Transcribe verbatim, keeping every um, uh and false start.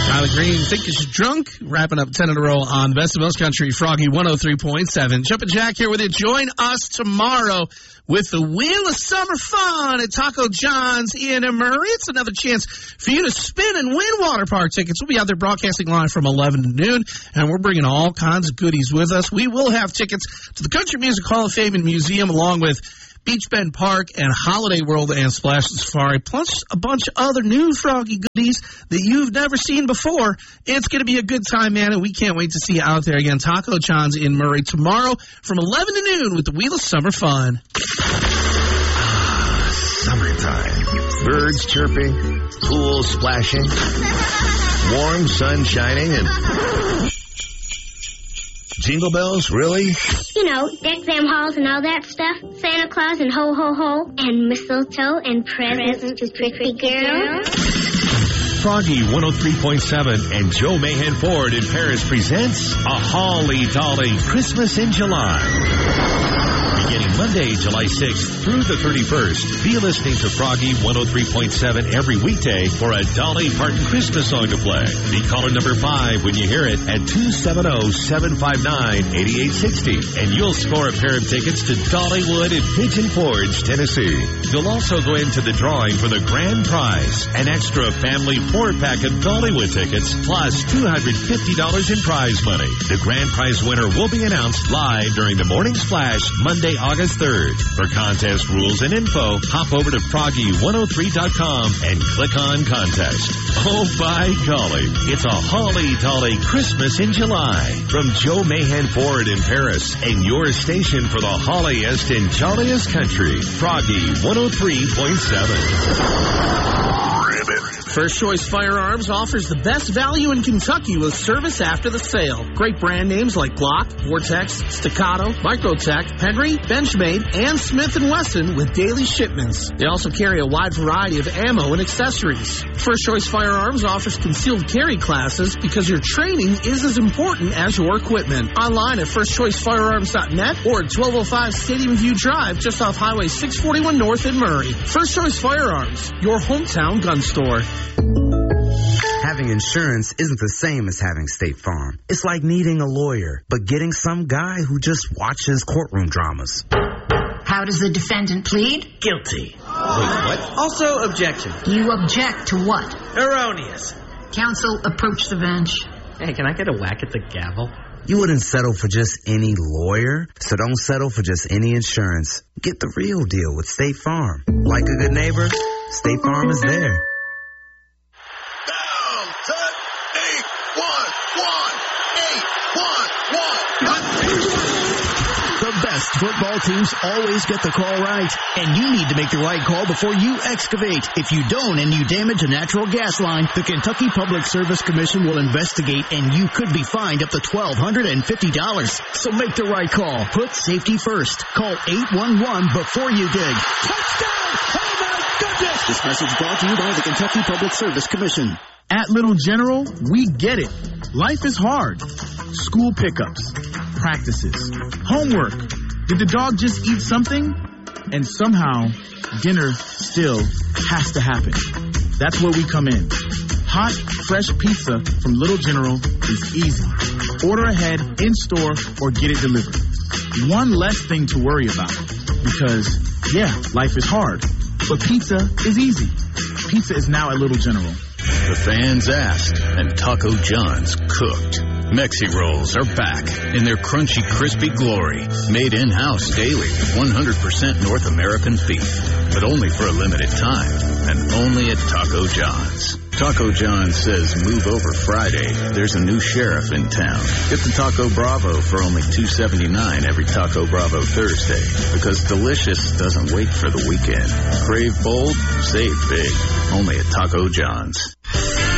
Tyler Green, Think Is Drunk, wrapping up ten in a row on the Best of Most Country, Froggy one oh three point seven. Jumpin' Jack here with you. Join us tomorrow with the Wheel of Summer Fun at Taco John's in Murray. It's another chance for you to spin and win water park tickets. We'll be out there broadcasting live from eleven to noon, and we're bringing all kinds of goodies with us. We will have tickets to the Country Music Hall of Fame and Museum, along with Beach Bend Park and Holiday World and Splash and Safari, plus a bunch of other new Froggy goodies that you've never seen before. It's going to be a good time, man, and we can't wait to see you out there again. Taco John's in Murray tomorrow from eleven to noon with the Wheel of Summer Fun. Ah, summertime. Birds chirping, pool splashing, warm sun shining, and... Jingle bells, really? You know, deck them halls and all that stuff. Santa Claus and ho ho ho, and mistletoe and presents to pretty girls. Froggy one oh three point seven and Joe Mahan Ford in Paris presents A Holly Dolly Christmas in July. Beginning Monday, July sixth through the thirty-first, be listening to Froggy one oh three point seven every weekday for a Dolly Parton Christmas song to play. Be caller number five when you hear it at two seven zero, seven five nine, eight eight six zero, and you'll score a pair of tickets to Dollywood in Pigeon Forge, Tennessee. You'll also go into the drawing for the grand prize, an extra family four-pack of Dollywood tickets, plus two hundred fifty dollars in prize money. The grand prize winner will be announced live during the Morning Splash, Monday, August third. For contest rules and info, hop over to froggy one oh three dot com and click on contest. Oh, by golly, it's a Holly Dolly Christmas in July. From Joe Mahan Ford in Paris and your station for the holliest and jolliest country, Froggy one oh three point seven. First Choice Firearms offers the best value in Kentucky with service after the sale. Great brand names like Glock, Vortex, Staccato, Microtech, Henry, Benchmade, and Smith and Wesson with daily shipments. They also carry a wide variety of ammo and accessories. First Choice Firearms offers concealed carry classes because your training is as important as your equipment. Online at first choice firearms dot net or at twelve oh five Stadium View Drive just off Highway six forty-one North in Murray. First Choice Firearms, your hometown gun store. Having insurance isn't the same as having State Farm. It's like needing a lawyer, but getting some guy who just watches courtroom dramas. How does the defendant plead? Guilty. Wait, what? Also, objection. You object to what? Erroneous. Counsel, approach the bench. Hey, can I get a whack at the gavel? You wouldn't settle for just any lawyer, so don't settle for just any insurance. Get the real deal with State Farm. Like a good neighbor, State Farm is there. The best football teams always get the call right, and you need to make the right call before you excavate. If you don't and you damage a natural gas line, the Kentucky Public Service Commission will investigate, and you could be fined up to twelve hundred fifty dollars. So make the right call. Put safety first. Call eight one one before you dig. Touchdown! Oh, my goodness! This message brought to you by the Kentucky Public Service Commission. At Little General, we get it. Life is hard. School pickups, practices, homework. Did the dog just eat something? And somehow, dinner still has to happen. That's where we come in. Hot, fresh pizza from Little General is easy. Order ahead, in-store, or get it delivered. One less thing to worry about. Because, yeah, life is hard. But pizza is easy. Pizza is now at Little General. The fans asked, and Taco John's cooked. Mexi Rolls are back in their crunchy, crispy glory. Made in-house daily with one hundred percent North American beef. But only for a limited time. And only at Taco John's. Taco John says move over Friday. There's a new sheriff in town. Get the Taco Bravo for only two seventy-nine every Taco Bravo Thursday. Because delicious doesn't wait for the weekend. Crave bold, save big. Only at Taco John's.